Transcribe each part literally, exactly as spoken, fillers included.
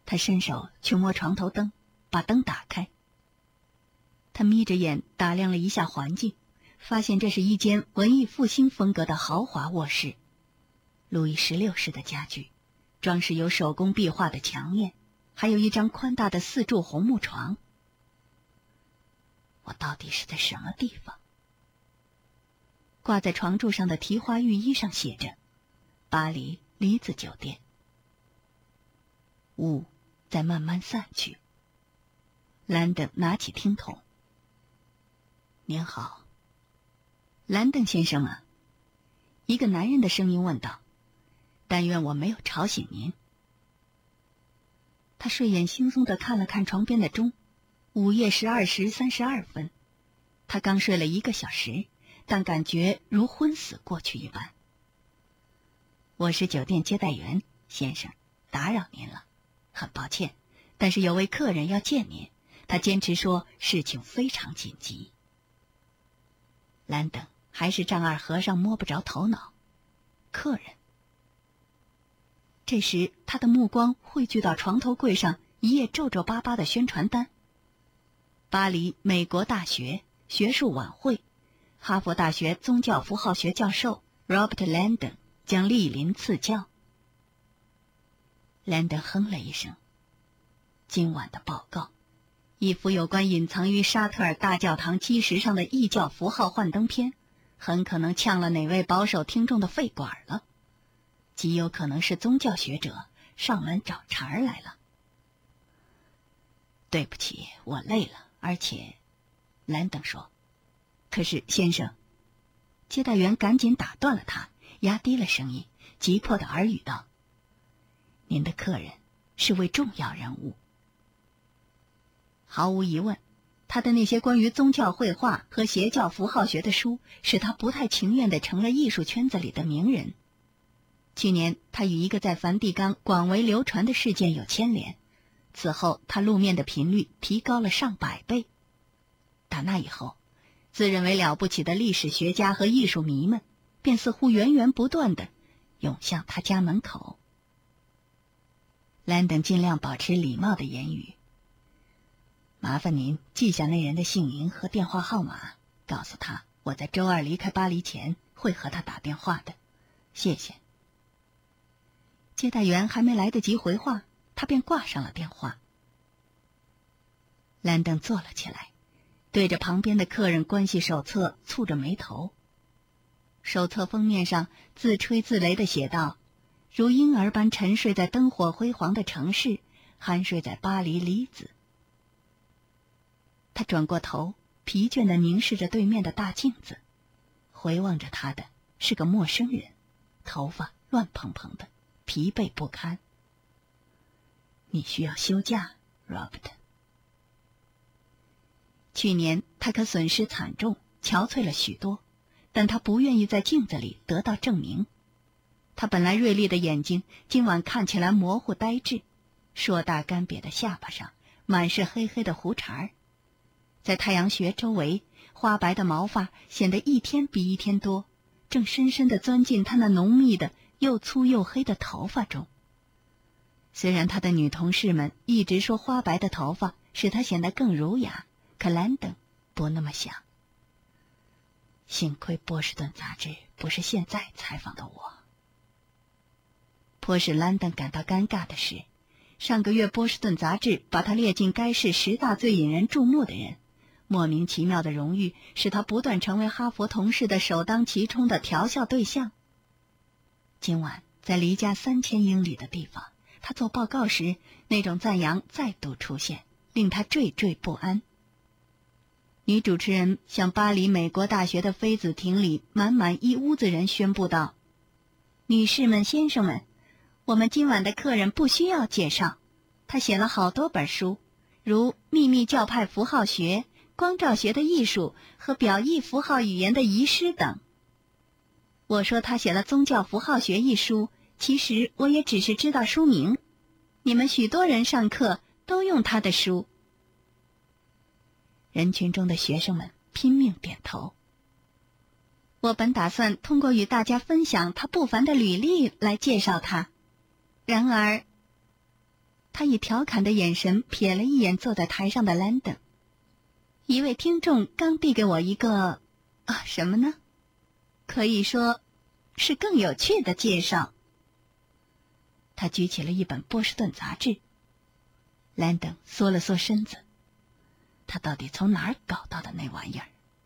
他伸手去摸床头灯，把灯打开。他眯着眼打量了一下环境，发现这是一间文艺复兴风格的豪华卧室，路易十六式的家具，装饰有手工壁画的墙面，还有一张宽大的四柱红木床。我到底是在什么地方？挂在床柱上的提花浴衣上写着巴黎离子酒店。雾在慢慢散去。兰登拿起听筒。您好。兰登先生吗？一个男人的声音问道。但愿我没有吵醒您。他睡眼惺忪地看了看床边的钟，午夜十二时三十二分。他刚睡了一个小时，但感觉如昏死过去一般。我是酒店接待员，先生，打扰您了，很抱歉，但是有位客人要见您，他坚持说事情非常紧急。兰登还是丈二和尚摸不着头脑。客人。这时他的目光汇聚到床头柜上一页皱皱巴巴的宣传单。巴黎美国大学学术晚会，哈佛大学宗教符号学教授 Robert Landon 将莅临赐教。Landon 哼了一声。今晚的报告，一幅有关隐藏于沙特尔大教堂基石上的异教符号幻灯片，很可能呛了哪位保守听众的肺管了，极有可能是宗教学者上门找茬儿来了。对不起，我累了，而且，兰登说。可是，先生，接待员赶紧打断了他，压低了声音，急迫地耳语道：“您的客人是位重要人物。”毫无疑问，他的那些关于宗教绘画和邪教符号学的书，使他不太情愿地成了艺术圈子里的名人。去年，他与一个在梵蒂冈广为流传的事件有牵连，此后他露面的频率提高了上百倍。打那以后，自认为了不起的历史学家和艺术迷们，便似乎源源不断地涌向他家门口。兰登尽量保持礼貌的言语。麻烦您记下那人的姓名和电话号码，告诉他我在周二离开巴黎前会和他打电话的。谢谢。接待员还没来得及回话，他便挂上了电话。兰登坐了起来，对着旁边的客人关系手册蹙着眉头。手册封面上自吹自擂地写道：如婴儿般沉睡在灯火辉煌的城市，酣睡在巴黎离子。他转过头，疲倦地凝视着对面的大镜子，回望着他的是个陌生人，头发乱蓬蓬的，疲惫不堪。你需要休假 ，Robert。去年他可损失惨重，憔悴了许多，但他不愿意在镜子里得到证明。他本来锐利的眼睛今晚看起来模糊呆滞，硕大干瘪的下巴上满是黑黑的胡茬儿。在太阳穴周围，花白的毛发显得一天比一天多，正深深地钻进他那浓密的又粗又黑的头发中。虽然他的女同事们一直说花白的头发使他显得更儒雅，可兰登不那么想。幸亏波士顿杂志不是现在采访的我。颇使兰登感到尴尬的是，上个月波士顿杂志把他列进该市十大最引人注目的人，莫名其妙的荣誉使他不断成为哈佛同事的首当其冲的调笑对象。今晚在离家三千英里的地方，他做报告时，那种赞扬再度出现，令他惴惴不安。女主持人向巴黎美国大学的妃子亭里满满一屋子人宣布道：女士们先生们，我们今晚的客人不需要介绍，他写了好多本书，如秘密教派符号学、光照学的艺术和表意符号语言的遗失等。我说他写了宗教符号学一书，其实我也只是知道书名。你们许多人上课都用他的书。人群中的学生们拼命点头。我本打算通过与大家分享他不凡的履历来介绍他，然而他以调侃的眼神瞥了一眼坐在台上的兰登。一位听众刚递给我一个啊什么呢？可以说是更有趣的介绍。他举起了一本波士顿杂志。兰登缩了缩身子，他到底从哪儿搞到的那玩意儿？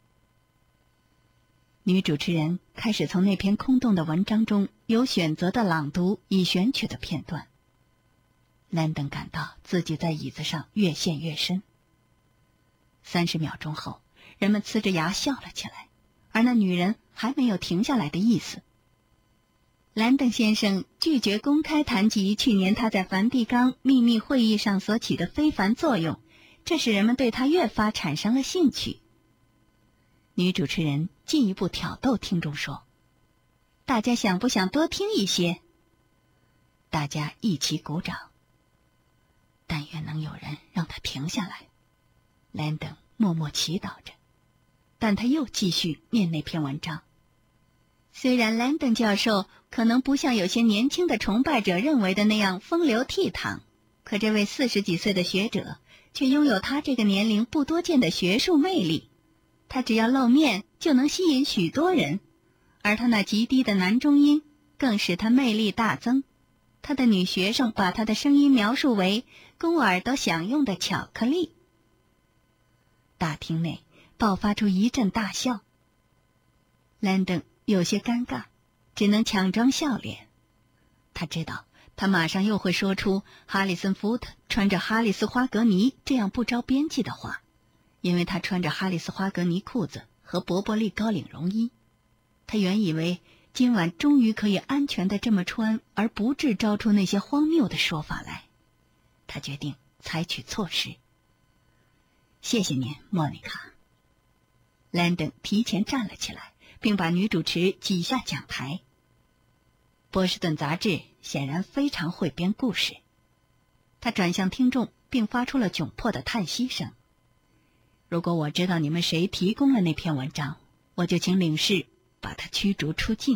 女主持人开始从那篇空洞的文章中有选择的朗读已选取的片段。兰登感到自己在椅子上越陷越深。三十秒钟后，人们呲着牙笑了起来，而那女人还没有停下来的意思。兰登先生拒绝公开谈及去年他在梵蒂冈秘密会议上所起的非凡作用，这使人们对他越发产生了兴趣。女主持人进一步挑逗听众说：“大家想不想多听一些？”大家一起鼓掌。但愿能有人让他停下来。兰登默默祈祷着，但他又继续念那篇文章。虽然兰登教授可能不像有些年轻的崇拜者认为的那样风流倜傥，可这位四十几岁的学者却拥有他这个年龄不多见的学术魅力。他只要露面就能吸引许多人，而他那极低的男中音更使他魅力大增。他的女学生把他的声音描述为供耳朵享用的巧克力。大厅内爆发出一阵大笑。兰登有些尴尬，只能强装笑脸。他知道他马上又会说出哈里森福特穿着哈里斯花格尼这样不着边际的话，因为他穿着哈里斯花格尼裤子和伯伯利高领绒衣。他原以为今晚终于可以安全地这么穿，而不致招出那些荒谬的说法来。他决定采取措施。谢谢您，莫妮卡。兰登提前站了起来，并把女主持挤下讲台。波士顿杂志显然非常会编故事。他转向听众，并发出了窘迫的叹息声。如果我知道你们谁提供了那篇文章，我就请领事把他驱逐出境。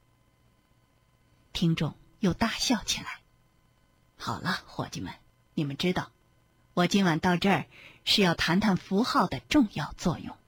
听众又大笑起来。好了，伙计们，你们知道，我今晚到这儿是要谈谈符号的重要作用。